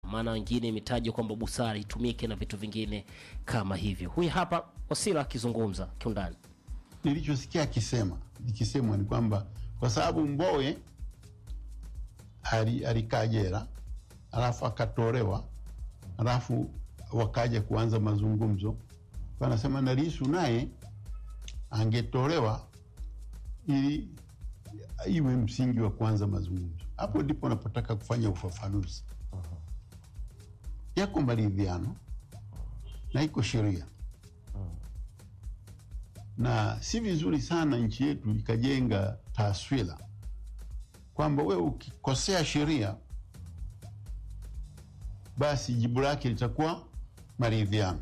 maana wengine imetajwa kwamba busara itumike na vitu vingine kama hivyo. Huyu hapa Wasira akizungumza kiundani. Nilichosikia ikisemwa ni kwamba kwa sababu Mbowe alikaa jela, alafu akatolewa, alafu wakaja kuanza mazungumzo. Wanasema na Lissu naye angetolewa ili iwe msingi wa kuanza mazungumzo. Hapo ndipo napotaka kufanya ufafanuzi. Yako maridhiano na iko sheria. Na si vizuri sana nchi yetu ikajenga taswira kwamba wewe ukikosea sheria basi jibu lake litakuwa maridhiano.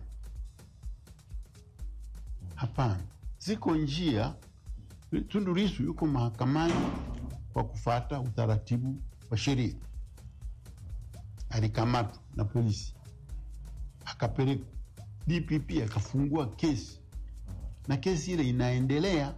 Hapana. Ziko njia. Tundu Lissu yuko mahakamani kwa kufuata utaratibu wa sheria. Alikamatwa na polisi, akapelekwa DPP, akafungua kesi, na kesi ile inaendelea.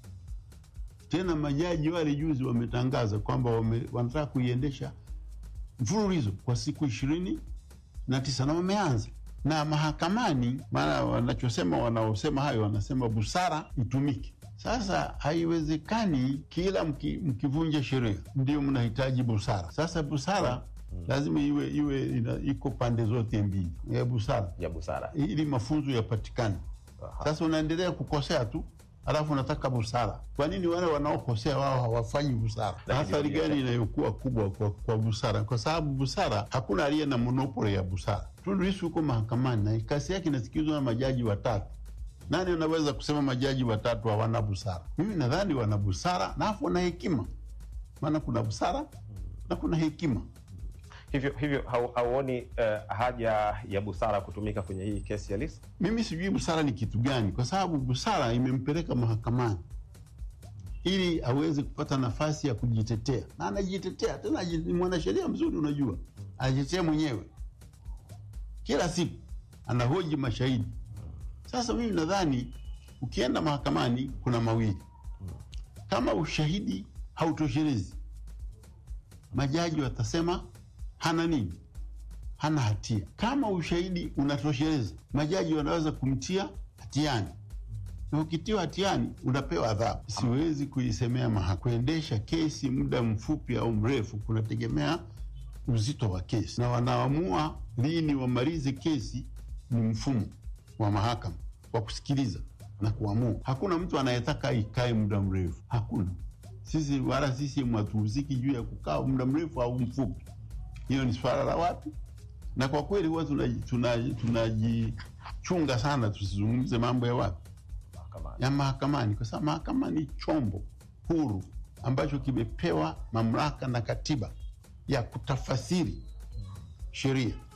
Tena majaji wale juzi wametangaza kwamba wanataka kuiendesha mfululizo kwa siku 29 na wameanza. Na mahakamani, maana wanaosema hayo wanasema busara itumike. Sasa haiwezekani kila mkivunja sheria ndio mnahitaji busara. Sasa busara lazima iwe iko pande zote mbili ya busara ili mafunzo yapatikane. Sasa unaendelea kukosea tu alafu unataka busara. Kwa nini wale wanaokosea wao hawafanyi busara? Athari gani inayokuwa kubwa kwa busara? Kwa sababu busara, hakuna aliye na monopoli ya busara. Tundu Lissu yuko mahakamani na kesi yake inasikizwa na majaji 3. Nani anaweza kusema majaji 3 hawana busara? Mimi nadhani wana busara na afu na hekima. Maana kuna busara na kuna hekima. Hivyo hauoni haja ya busara kutumika kwenye hii kesi ya Lissu? Mimi sijui busara ni kitu gani, kwa sababu busara imempeleka mahakamani ili aweze kupata nafasi ya kujitetea. Na anajitetea, tena ni mwanasheria mzuri, unajua. Anajitetea mwenyewe. Kila siku anahoji mashahidi. Sasa mimi nadhani ukienda mahakamani kuna mawili. Kama ushahidi hautoshelezi, majaji watasema hana nini? Hana hatia. Kama ushahidi unatosheleza, majaji wanaweza kumtia hatiani. Na ukitiwa hatiani unapewa adhabu. Siwezi kuisemea mahakama. Kuendesha kesi muda mfupi au mrefu kunategemea uzito wa kesi. Na wanaamua lini wamalize kesi ni mfumo wa mahakama wa kusikiliza na kuamua. Hakuna mtu anayetaka ikae muda mrefu. Hakuna. Sisi hatuhusiki juu ya kukaa muda mrefu au mfupi. Hiyo ni swala la watu. Na kwa kweli huwa tunajichunga sana tusizungumze mambo ya watu. Ya mahakamani. Kwa sababu mahakama ni chombo huru ambacho kimepewa mamlaka na katiba ya kutafasiri sheria.